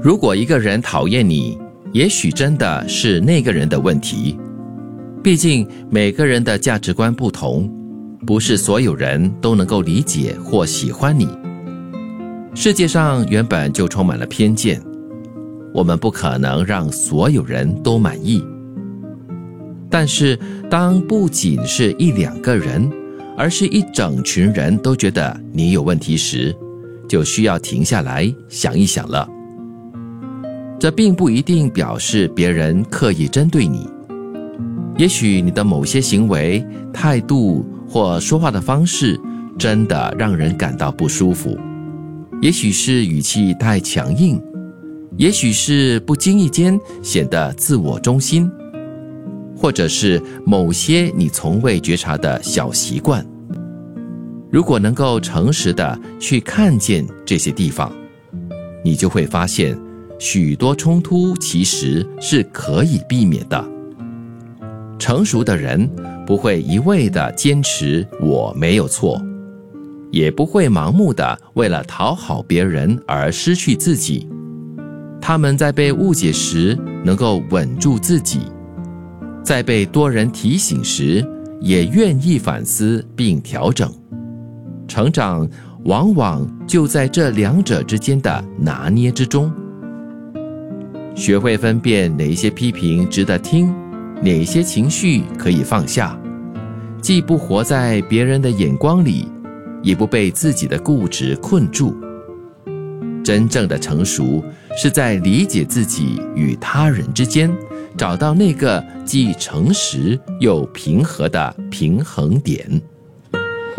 如果一个人讨厌你，也许真的是那个人的问题。毕竟每个人的价值观不同，不是所有人都能够理解或喜欢你。世界上原本就充满了偏见，我们不可能让所有人都满意。但是当不仅是一两个人，而是一整群人都觉得你有问题时，就需要停下来想一想了。这并不一定表示别人刻意针对你，也许你的某些行为、态度或说话的方式真的让人感到不舒服，也许是语气太强硬，也许是不经意间显得自我中心，或者是某些你从未觉察的小习惯。如果能够诚实地去看见这些地方，你就会发现许多冲突其实是可以避免的。成熟的人不会一味地坚持我没有错，也不会盲目地为了讨好别人而失去自己。他们在被误解时能够稳住自己，在被多人提醒时也愿意反思并调整。成长往往就在这两者之间的拿捏之中。学会分辨哪一些批评值得听，哪些情绪可以放下，既不活在别人的眼光里，也不被自己的固执困住。真正的成熟是在理解自己与他人之间，找到那个既诚实又平和的平衡点。